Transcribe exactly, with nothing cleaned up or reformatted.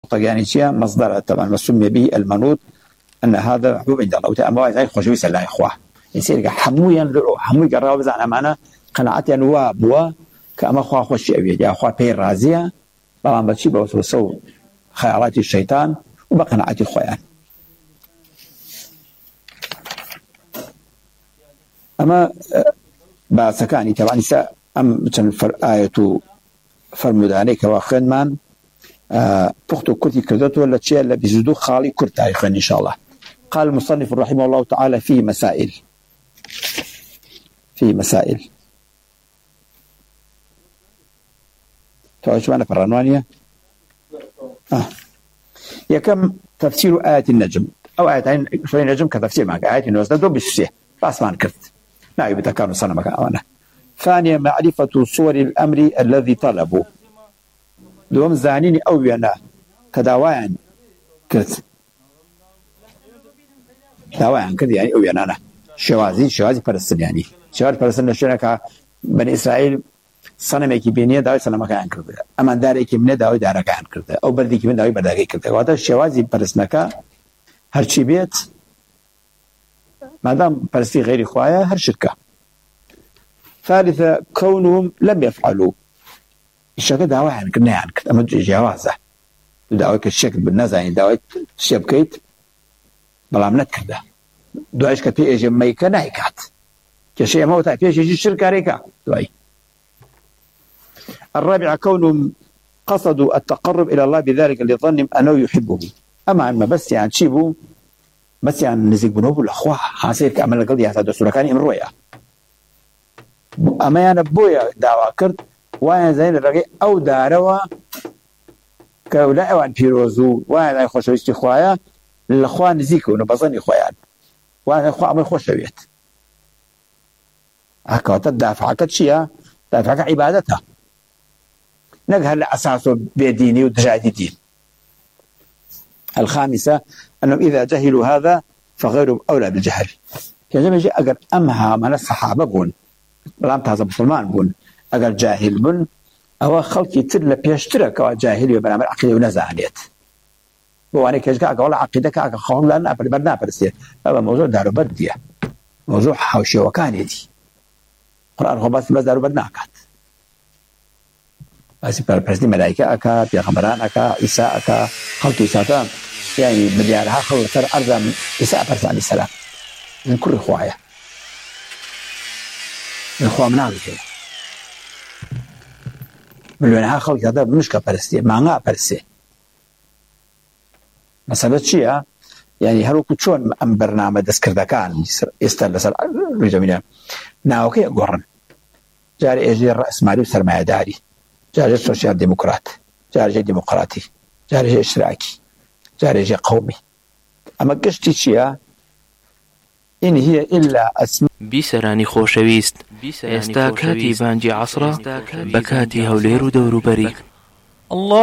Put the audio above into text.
يعني شيء مصدر طبعا مسمى به المنوط أن هذا محبوب عند الله وتأمل زي خوشوي سلا إخوة يصير حمويا لعو حموي قرّا بزعنا معنا قناعتي أنواع بوا كأما خوا خوش أبي يا أخوة بير رازية طبعا بتشي بوسوسو خيارات الشيطان وبقناعتي الخوان. أما بسكاني طبعا نسا أم مثل فر آية فرموداني كواخن من بختو كرتي كردته ولا شيء اللي بيزدو خالي كرت تاريخا إن شاء الله. قال المصنف رحمه الله تعالى في مسائل في مسائل تعيش معنا في الرنوانية آه. يا كم تفسير آية النجم أو آية شوية النجم كتفسير معك آية النجم دو بسيه راس ما انكرت نعم بتكانوا صنع مكان أنا. ثانيا معرفة صور الأمر الذي طلبوا دوم زانيني أو بيانا كداوان كرت داوان كرت يعني أو بيانا شوازي شوازي فلسطين يعني شوازي فلسطين شنو بني إسرائيل صنمك بينية داوي صنمك عن كرت أما دارك من داوي دارك عن كرت أو بردك من داوي بردك كرت وهذا الشوازي فلسطينك هرشي بيت ما دام فلسطين غير إخويا هر شركة. ثالثة كونهم لم يفعلوا الشكل دعوة عن كنا عن كت أما جوازه دعوة كالشكل بالناس يعني دعوة شبكيت بلامنت كده دعوة كتير جميكا نايكات كشيء ما هو تعرف شيء الشركة ريكا دعوة. الرابعة كونهم قصدوا التقرب إلى الله بذلك اللي ظنهم أنه يحبه أما عما بس يعني شيبه بس يعني نزيق بنوب الأخوة حاسير كأمل القضية هذا السلوكاني من رؤية أما يعني بويا دعوة كرت وانا زين الرقي أو داروا كولاء وان بيروزو وانا يخشوا استخوايا الأخوة نزيكوا نبصني إخوان وانا إخوة عمل خوش بيت هكذا تدافع كتشيا دافع عبادتها نجهل لأساسه بديني ودجاج دين. الخامسة أنهم إذا جهلوا هذا فغيرهم أولى بالجهل كما يجي أجر أمها من الصحابة بون لم تهذا مسلمان بون أجر جاهل بون أو خلقي تلا بيشترك أو جاهل يبنى عقيدة ونزعليت وأنا كذا والله عقيدة كأك خون لأن أبدا بدنا برسيل هذا موضوع دارو بديه موضوع حوشي وكان يدي القرآن هو بس بس دارو بدنا كات بس برسني ملائكة أكا بيغمران أكا إساء أكا خلقي إساء يعني مليارها خلق تر أرض إساء برس عليه السلام من كل إخوائه من إخوة مناغي مليونها خلق هذا مشكلة برسي معناه برسي مثلا شيء يعني هلو كتشون أم برنامج دسكردا كان يستلس الرجمينا ناوكي قرن جاري أجي الرأس مالي وسرماية داري جاري السوشيال ديمقراط جاري ديمقراطي جاري اشتراكي جاري قومي أما قشتي شيء إن هي إلا أسماء بيسراني خوشويست استا كاتي بانجي عصرة بكاتي هوليرو دورو بري الله